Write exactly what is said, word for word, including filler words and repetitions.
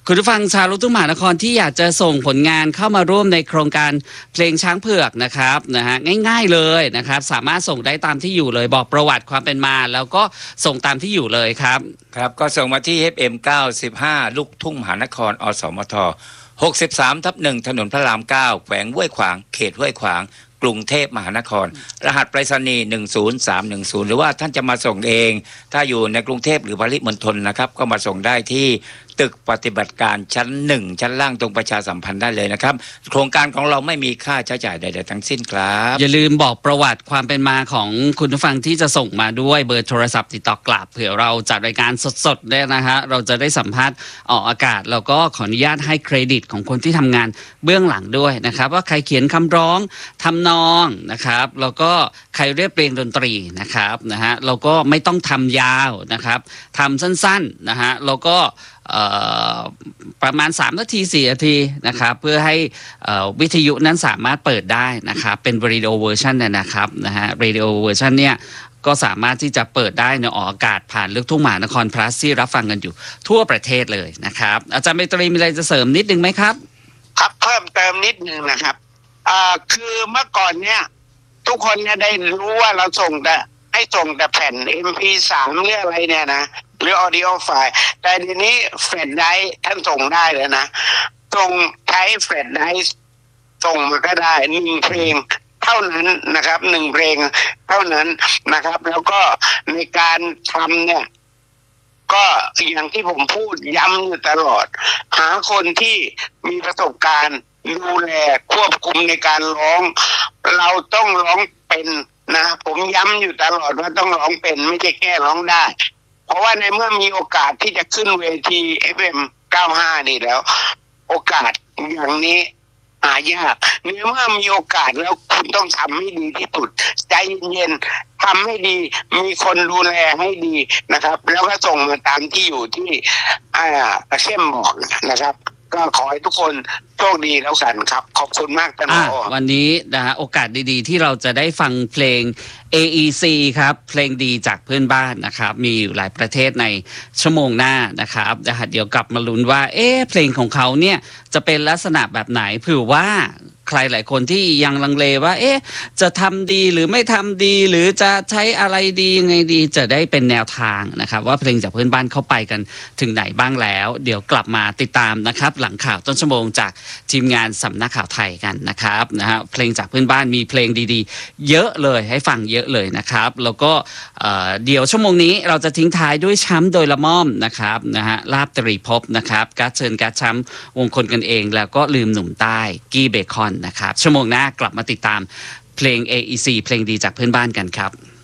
คุณผู้ฟังชาวลูกทุ่งมหานครที่อยากจะส่งผลงานเข้ามาร่วมในโครงการเพลงช้างเผือกนะครับนะฮะง่ายๆเลยนะครับสามารถส่งได้ตามที่อยู่เลยบอกประวัติความเป็นมาแล้วก็ส่งตามที่อยู่เลยครับครับก็ส่งมาที่ เอฟ เอ็ม เก้าสิบห้า ลูกทุ่งมหานครอสมท หกสิบสาม ทับ หนึ่ง ถนนพระราม เก้า แขวงห้วยขวางเขตห้วยขวางกรุงเทพมหานครรหัสไปรษณีย์หนึ่งศูนย์สามหนึ่งศูนย์หรือว่าท่านจะมาส่งเองถ้าอยู่ในกรุงเทพหรือปริมณฑลนะครับก็มาส่งได้ที่ตึกปฏิบัติการชั้นหนึ่งชั้นล่างตรงประชาสัมพันธ์ได้เลยนะครับโครงการของเราไม่มีค่าใช้จ่ายใดๆทั้งสิ้นครับอย่าลืมบอกประวัติความเป็นมาของคุณผู้ฟังที่จะส่งมาด้วยเบอร์โทรศัพท์ติดต่อกลับเผื่อเราจัดรายการสดๆได้นะฮะเราจะได้สัมภาษณ์ออกอากาศแล้วก็ขออนุญาตให้เครดิตของคนที่ทำงานเบื้องหลังด้วยนะครับว่าใครเขียนคำร้องทำนองนะครับแล้วก็ใครเรียบเรียงดนตรีนะครับนะฮะเราก็ไม่ต้องทำยาวนะครับทำสั้นๆนะฮะแล้วก็ประมาณสามนาทีสี่นาทีนะครับเพื่อให้วิทยุนั้นสามารถเปิดได้นะครับเป็นวิดีโอเวอร์ชันเนี่ยนะครับนะฮะวิดีโอเวอร์ชันเนี่ยก็สามารถที่จะเปิดได้ในออกอากาศผ่านลูกทุ่งมหานครพลัสที่รับฟังกันอยู่ทั่วประเทศเลยนะครับอาจารย์เมตรีมีอะไรจะเสริมนิดนึงไหมครับครับเพิ่มเติมนิดนึงนะครับอ่าคือเมื่อก่อนเนี่ยทุกคนเนี่ยได้รู้ว่าเราส่งแต่ให้ส่งแต่แผ่น เอ็ม พี สาม หรืออะไรเนี่ยนะหรือ audio file แต่ทีนี้แฟลชไดรฟ์ท่านส่งได้เลยนะส่งใช้แฟลชไดรฟ์ส่งมาก็ได้หนึ่งเพลงเท่านั้นนะครับหนึ่งเพลงเท่านั้นนะครับแล้วก็ในการทำเนี่ยก็อย่างที่ผมพูดย้ำอยู่ตลอดหาคนที่มีประสบการณ์ดูแลควบคุมในการร้องเราต้องร้องเป็นนะผมย้ำอยู่ตลอดว่าต้องร้องเป็นไม่ใช่แค่ร้องได้เพราะว่าในเมื่อมีโอกาสที่จะขึ้นเวที เอฟ เอ็ม เก้าสิบห้า นี่แล้วโอกาสอย่างนี้หายากในเมื่อมีโอกาสแล้วคุณต้องทำให้ดีที่สุดใจเย็นๆทำให้ดีมีคนดูแลให้ดีนะครับแล้วก็ส่งมาตามที่อยู่ที่อ่าเข้มบอกนะครับก็ขอให้ทุกคนโชคดีแล้วกันครับขอบคุณมากท่านผอ. วันนี้นะฮะโอกาสดีๆที่เราจะได้ฟังเพลง เอ อี ซี ครับเพลงดีจากเพื่อนบ้านนะครับมีอยู่หลายประเทศในชั่วโมงหน้านะครับนะฮะเดี๋ยวกลับมาลุ้นว่าเอ๊ะเพลงของเขาเนี่ยจะเป็นลักษณะแบบไหนเผื่อว่าใครหลายคนที่ยังลังเลว่าเอ๊ะจะทำดีหรือไม่ทำดีหรือจะใช้อะไรดียังไงดีจะได้เป็นแนวทางนะครับว่าเพลงจากเพื่อนบ้านเข้าไปกันถึงไหนบ้างแล้วเดี๋ยวกลับมาติดตามนะครับหลังข่าวต้นชั่วโมงจากทีมงานสำนักข่าวไทยกันนะครับนะฮะเพลงจากเพื่อนบ้านมีเพลงดีๆเยอะเลยให้ฟังเยอะเลยนะครับแล้วก็เดี๋ยวชั่วโมงนี้เราจะทิ้งท้ายด้วยช้ำโดยละม่อมนะครับนะฮะลาบตรีภพนะครับการเชิญการช้ำวงคนกันเองแล้วก็ลืมหนุ่มใต้กี้เบคอนนะครับชั่วโมงหน้ากลับมาติดตามเพลง เอ อี ซี เพลงดีจากเพื่อนบ้านกันครับ